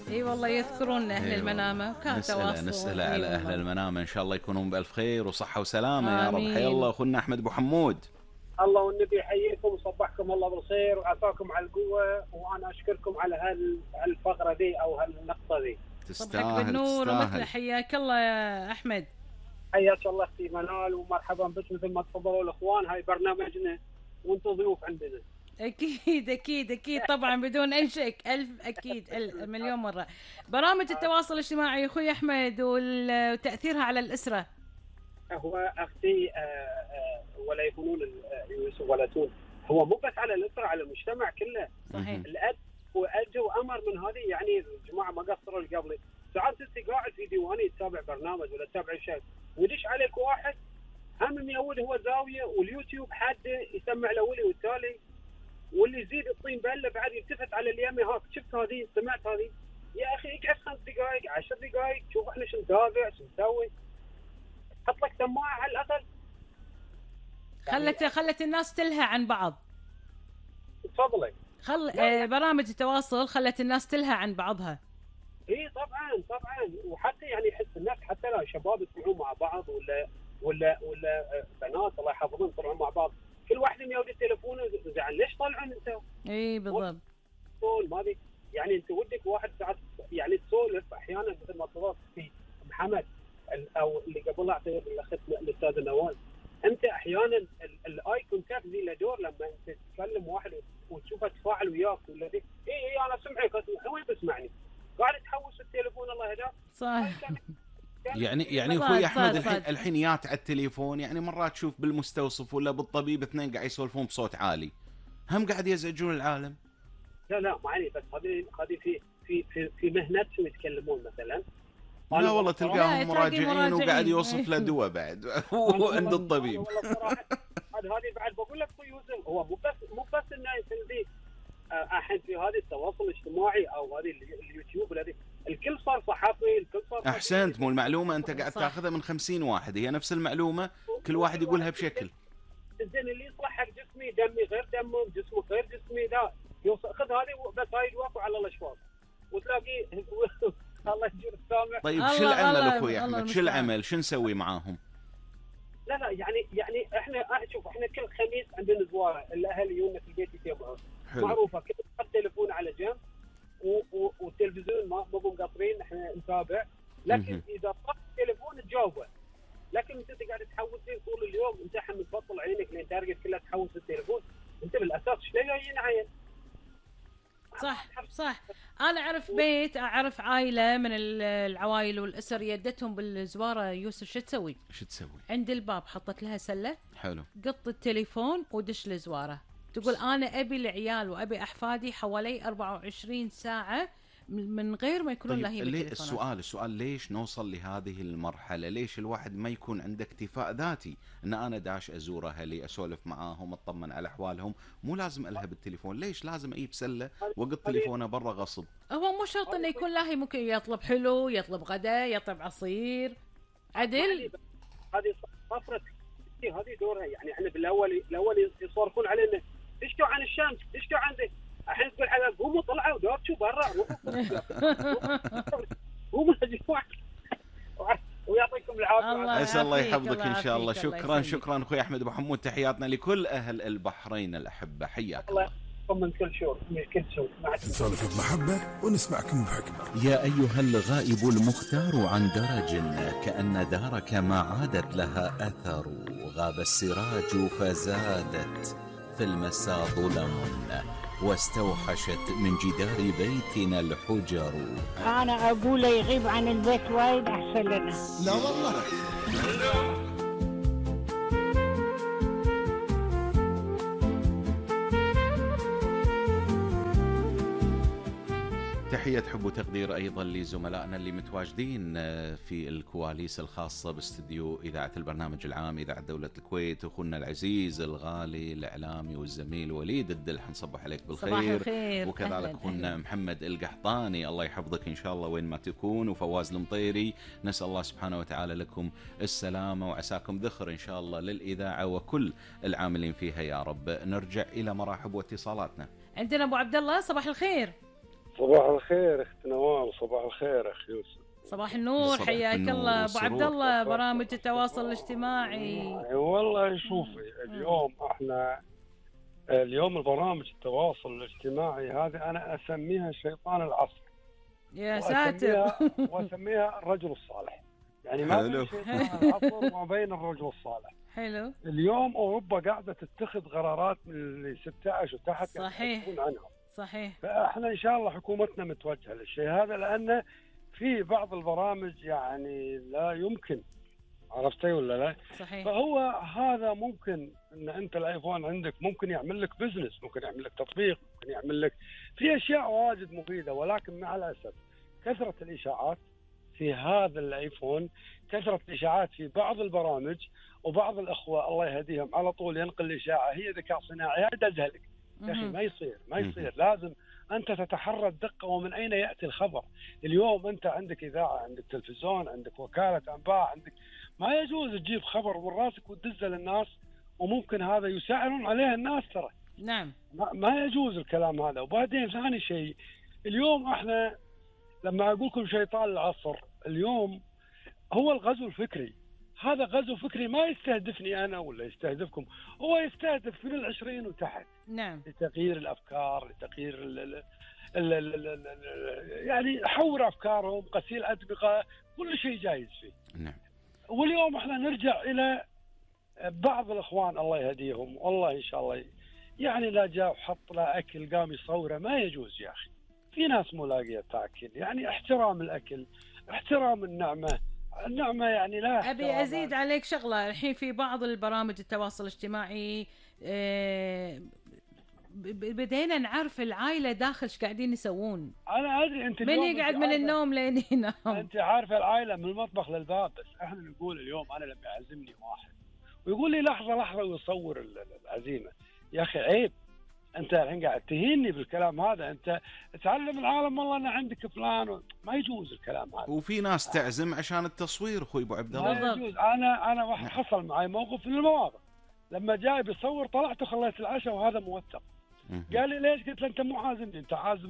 اي والله يذكرون اهل المنامه وكان تواصل. نسأل على اهل المنامه، ان شاء الله يكونون بالف خير وصحه وسلامه يا رب. آمين. حيا الله اخونا احمد ابو حمود. الله والنبي يحييكم وصبحكم الله بالخير وعطاكم على القوه، وانا اشكركم على هالفقره دي او هالنقطه دي. صبحك بالنور ومثل. حياك الله يا احمد. حياك الله اختي منال ومرحبا بك. مثل ما تفضلوا الاخوان، هاي برنامجنا وانتم ضيوف عندنا. اكيد اكيد اكيد طبعا بدون اي شك. الف اكيد مليون مره. برامج التواصل الاجتماعي اخوي احمد وتاثيرها على الاسره. هو اختي ولا يكونون يولدون، هو مو بس على الاسره، على المجتمع كله. صحيح. الاب واجى وامر من هذه، يعني الجماعه ما قصروا اللي قبلي. ساعات انت قاعد في ديواني تتابع برنامج ولا تتابع شيء ويدش عليك واحد هم ميود هو زاويه واليوتيوب حاده يسمع الاولي والتالي، واللي يزيد الطين بله بعد يلتفت على اليمين، هاك شفت هذه سمعت هذه، يا اخي اقعد 5 دقائق 10 دقائق شوف احنا شو نتابع شو نسوي، حط لك سماعه على الاقل. خلت الناس تلهى عن بعض. تفضلي. برامج التواصل خلت الناس تلهى عن بعضها. اي طبعا طبعا، وحتى يعني يحس الناس حتى لو شباب يطلعون مع بعض ولا بنات الله يحفظهم يطلعون مع بعض، كل واحد يودي تليفونه، زعل ليش طالعون انت؟ اي بالضبط. ما بي يعني انت ودك واحد ساعات يعني تسولف احيانا مثل ما تفضلت في محمد او اللي قبل اعطي اختنا الاستاذه نوال، انت احيانا الاي كونتاكت ذي له دور لما انت تكلم واحد وتشوفه تفاعل وياك ولا ذي. اي انا سمعك وين بسمعني؟ قاعد تحوس التليفون الله يهداك. صح. يعني اخوي احمد الحين يات على التليفون، يعني مرات تشوف بالمستوصف ولا بالطبيب اثنين قاعد يسولفون بصوت عالي، هم قاعد يزعجون العالم. لا ما علي، بس هذه في مهنتهم يتكلمون مثلا. لا والله تلقاهم مراجعين وقاعد يوصف له دواء بعد عند الطبيب. والله صراحه هذه بعد بقول لك هو مو بس انه يسوي الحين في هذه التواصل الاجتماعي او هذه اليوتيوب الذي الكل صار صحفي، الكل صار احسنت. مو المعلومه انت قاعد تاخذها من 50 واحد، هي نفس المعلومه كل واحد يقولها بشكل. زين اللي يصلح حق جسمي، دمي غير دمه، جسمه غير جسمي، لا خذ هذه بس هاي الواقع على الاشواط وتلاقيه الله يجير السامع. طيب شو العمل اخوي احمد؟ شو العمل؟ شو نسوي معاهم؟ لا يعني احنا شوف احنا كل خميس عندنا زواره، الاهل يجونا في البيت يتابعون. معروفه كل حط تليفون على جنب والتلفزيون ما مقصرين احنا نتابع، لكن اذا طفت التليفون تجاوبه. لكن انت قاعد تحوس طول اليوم، انت حم تبطل عينك لين تارجت كلها تحوس التليفون، انت بالاساس ايش جايين عين؟ صح. انا اعرف عائله من العوائل والاسر يدتهم بالزواره. يوسف شو تسوي؟ عند الباب حطت لها سله، حلو، قط التليفون ودش الزواره، تقول انا ابي العيال وابي احفادي حوالي 24 ساعه من غير ما يكونون لاهين بالتليفونات. السؤال ليش نوصل لهذه المرحله؟ ليش الواحد ما يكون عنده اكتفاء ذاتي ان انا داش ازور اهلي، اسولف معاهم، اطمن على احوالهم، مو لازم الها بالتليفون؟ ليش لازم اجيب سله واقط تليفونه برا غصب؟ هو مو شرط انه يكون لاهي، ممكن يطلب حلو، يطلب غداء، يطلب عصير عدل. هذه صفرت هذه دورها. يعني احنا بالاول يصرفون علينا تشكوا عن الشمس، تشكوا عن ذي، الحين تقول حاجه قوموا طلعوا دورتوا برا قوموا ويعطيكم العافيه. عسى الله يحفظك ان شاء الله. شكرا اخوي احمد ابو حمود، تحياتنا لكل اهل البحرين الاحبه، حياك الله. من كل شوق نسولف بمحبه ونسمعكم بحكمه. يا ايها الغائب المختار عن درج، كأن دارك ما عادت لها اثر، غاب السراج فزادت في المساء ظلم، واستوحشت من جدار بيتنا الحجر. أنا أقول يغيب عن البيت وايد أحسن لنا. لا والله. تحية حب وتقدير أيضا لزملائنا اللي متواجدين في الكواليس الخاصة باستديو إذاعة البرنامج العام إذاعة دولة الكويت. أخونا العزيز الغالي الإعلامي والزميل وليد الدلح، نصبح عليك بالخير. وكذلك أخونا محمد القحطاني، الله يحفظك إن شاء الله وين ما تكون، وفواز المطيري. نسأل الله سبحانه وتعالى لكم السلامة وعساكم ذخر إن شاء الله للإذاعة وكل العاملين فيها يا رب. نرجع إلى مراحب واتصالاتنا. عندنا أبو عبد الله، صباح الخير. صباح الخير اخت نوال، الخير اخ يوسف. صباح النور، صباح حياك النور الله ابو والسرور. عبد الله. برامج التواصل الاجتماعي والله شوفي اليوم احنا اليوم البرامج التواصل الاجتماعي هذه انا اسميها شيطان العصر. يا ساتر. واسميها الرجل الصالح. يعني ما حلو. بين شيطان العصر وما بين الرجل الصالح. حلو. اليوم اوروبا قاعده تتخذ قرارات من اللي 16 وتحت صحيح. يتحدثون عنها. صحيح. فاحنا ان شاء الله حكومتنا متوجهه للشيء هذا، لان في بعض البرامج يعني لا يمكن، عرفتي ولا لا؟ صحيح. فهو هذا ممكن ان انت الايفون عندك ممكن يعمل لك بزنس، ممكن يعمل لك تطبيق، ممكن يعمل لك في اشياء واجد مفيده، ولكن مع الاسف كثره الاشاعات في هذا الايفون، كثره الاشاعات في بعض البرامج، وبعض الاخوه الله يهديهم على طول ينقل اشاعه هي ذكاء صناعي. هذا ازهلك يا اخي، ما يصير ما يصير. لازم انت تتحرى الدقه ومن اين ياتي الخبر. اليوم انت عندك اذاعه، عندك تلفزيون، عندك وكاله انباء، عندك ما يجوز تجيب خبر من راسك وتدزه للناس، وممكن هذا يسعرون عليه الناس ترى. نعم. ما يجوز الكلام هذا. وبعدين ثاني شيء، اليوم احنا لما اقول لكم شيطان العصر، اليوم هو الغزو الفكري. هذا غزو فكري ما يستهدفني انا ولا يستهدفكم، هو يستهدف من ال20 وتحت. نعم. لتغيير الافكار، لتغيير يعني حور افكارهم، غسيل ادمغه، كل شيء جايز فيه. نعم. واليوم احنا نرجع الى بعض الاخوان الله يهديهم، والله ان شاء الله يعني لا جاء وحط لا اكل قام يصوره، ما يجوز يا اخي. في ناس ملاقيه تاكل، يعني احترام الاكل، احترام النعمه يعني لا. ابي ازيد عليك شغله. الحين في بعض البرامج التواصل الاجتماعي بدينا نعرف العائله داخل ايش قاعدين يسوون. انا ادري انت من يقعد من النوم لين ينام. انت عارفه العائله من المطبخ للباب. بس احنا نقول اليوم انا لما يعزمني واحد ويقول لي لحظه ويصور العزيمه، يا اخي عيب. انت الحين قاعد تهيني بالكلام هذا. انت تعلم العالم والله انا عندك فلان ما يجوز الكلام هذا. وفي ناس تعزم عشان التصوير اخوي ابو عبد الله. ما يجوز. انا واحد حصل معي موقف من المواقف، لما جاي بيصور طلعت وخليت العشاء وهذا موثق. قال لي ليش؟ قلت له انت مو عازمني، انت عازم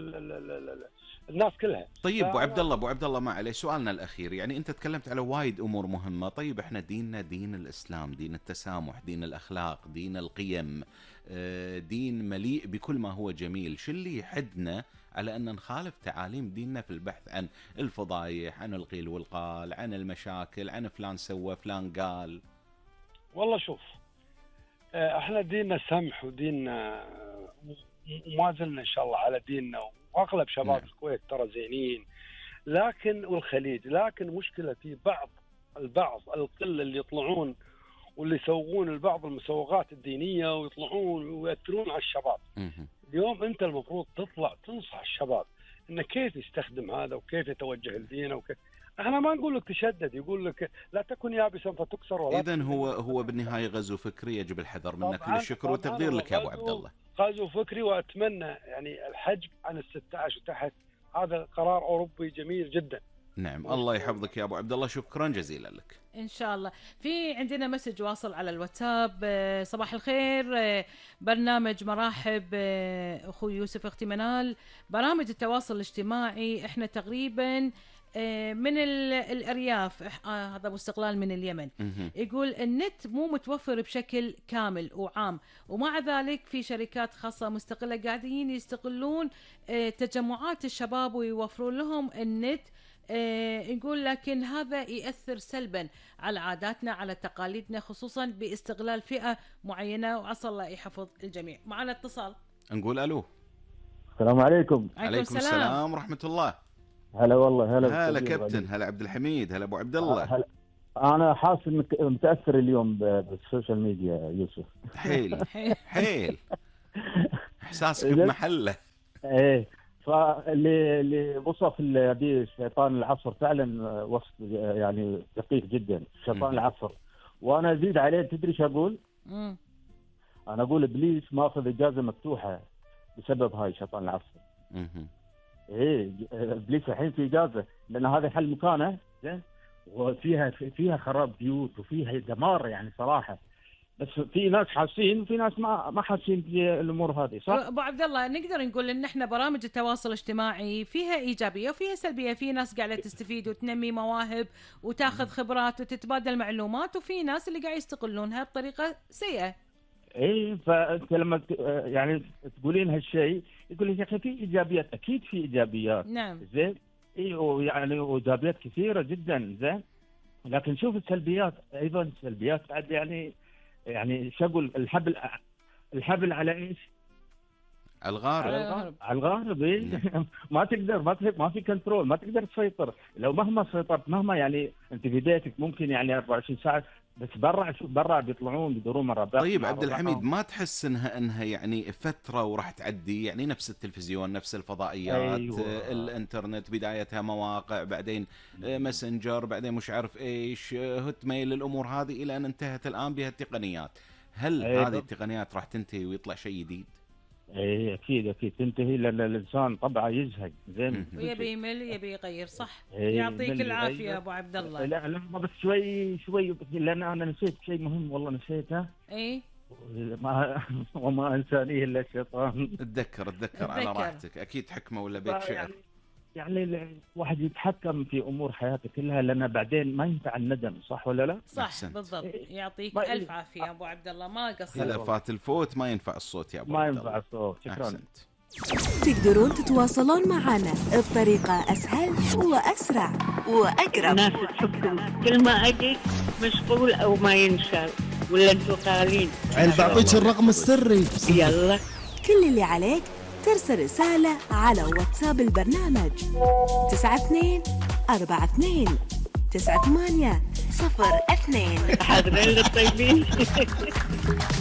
الناس كلها. طيب ابو عبد الله ما عليه. سؤالنا الاخير، يعني انت تكلمت على وايد امور مهمه. طيب احنا ديننا دين الاسلام، دين التسامح، دين الاخلاق، دين القيم، دين مليء بكل ما هو جميل. شو اللي يحدنا على ان نخالف تعاليم ديننا في البحث عن الفضايح، عن القيل والقال، عن المشاكل، عن فلان سوى فلان قال؟ والله شوف، احنا ديننا سمح، وديننا وما زلنا ان شاء الله على ديننا، واغلب شباب الكويت ترى زينين، لكن والخليج، لكن مشكله في البعض القله اللي يطلعون واللي يسوون البعض المسوغات الدينيه ويطلعون ويؤثرون على الشباب. اليوم انت المفروض تطلع تنصح الشباب انه كيف يستخدم هذا وكيف يتوجه لدينه وكيف. احنا ما نقول لك تشدد، يقول لك لا تكن يابسا فتكسر. ولا اذا هو بالنهايه غزو فكري يجب الحذر منه. كل الشكر والتقدير لك يا ابو عبد الله. غزو فكري، واتمنى يعني الحجب عن ال16 وتحت هذا قرار اوروبي جميل جدا. نعم، الله يحفظك يا ابو عبد الله، شكرا جزيلا لك. ان شاء الله. في عندنا مسج واصل على الواتساب. صباح الخير، برنامج مرحب اخوي يوسف اختي منال. برامج التواصل الاجتماعي احنا تقريبا من الارياف، هذا مستقلال من اليمن. يقول النت مو متوفر بشكل كامل وعام، ومع ذلك في شركات خاصه مستقله قاعدين يستغلون تجمعات الشباب ويوفرون لهم النت. يقول لكن هذا يأثر سلبا على عاداتنا، على تقاليدنا، خصوصا باستغلال فئة معينة، وعسى الله يحفظ الجميع. معنا اتصال، نقول ألو. السلام عليكم. عليكم السلام ورحمة الله. هلا والله. هلا كابتن، هلا عبد الحميد، هلا أبو عبد الله. أنا حاسس إنك متأثر اليوم بالسوشيال ميديا يوسف. حيل إحساسك بمحله. إيه، فاللي وصف شيطان العصر فعلا وصف يعني دقيق جدا. شيطان العصر. وانا ازيد عليه، تدري شو اقول؟ انا اقول ابليس ماخذ اجازه مفتوحه بسبب هاي شيطان العصر. ايه، ابليس الحين في اجازه لان هذا حل مكانه زين، وفيها خراب بيوت وفيها دمار يعني صراحه. بس في ناس حاسين وفي ناس ما حاسين في الامور هذه، صح؟ ابو عبد الله، نقدر نقول ان احنا برامج التواصل الاجتماعي فيها ايجابيه وفيها سلبيه. في ناس قاعده تستفيد وتنمي مواهب وتاخذ خبرات وتتبادل معلومات، وفي ناس اللي قاعد يستغلونها بطريقه سيئه. اي، فانت لما يعني تقولين هالشيء يقول لك يا اخي في ايجابيات، اكيد في ايجابيات. نعم. زين. اي، ويعني ايجابيات كثيره جدا. زين. لكن شوف السلبيات ايضا، السلبيات بعد يعني شو اقول، الحبل على ايش؟ الغارب. على الغارب. إيه؟ ما تقدر، ما في كنترول، ما تقدر تسيطر. لو مهما سيطرت، مهما يعني انت في بيتك ممكن يعني 24 ساعه، بس برا بيطلعون بيدورون مرة. طيب عبد الحميد، ما تحس انها يعني فتره وراح تعدي، يعني نفس التلفزيون، نفس الفضائيات؟ أيوة. الانترنت بدايتها مواقع، بعدين ماسنجر، بعدين مش عارف ايش، هوت ميل، الامور هذه الى ان انتهت الان بها التقنيات. هل أيوة. هذه التقنيات راح تنتهي ويطلع شيء جديد؟ ايه اكيد تنتهي، لان الانسان طبعه يزهق. زين. ويبي يمل، يبي يغير. صح. إيه، يعطيك العافيه ابو عبد الله. لا بس شوي لان انا نسيت شيء مهم، والله نسيته. ايه. وما انسانيه الا الشيطان. اتذكر على راحتك. اكيد حكمه ولا بيت شعر. يعني الواحد يتحكم في امور حياته كلها، لان بعدين ما ينفع الندم، صح ولا لا؟ صح. أحسنت. بالضبط. يعطيك الف عافيه ابو عبد الله، ما قصرت. اذا فات الفوت ما ينفع الصوت يا ابو ما عبد ينفع الله. الصوت. شكرا. أحسنت. تقدرون تتواصلون معنا بطريقة أسهل وأسرع وأقرب. ناس تحبكم، كل ما أجي مشغول أو ما ينشال، ولا أنتوا قالين. بعطيك الرقم السري. يلا. كل اللي عليك ترسل رسالة على واتساب البرنامج 92 42 98 02. حاضرين للطيبين.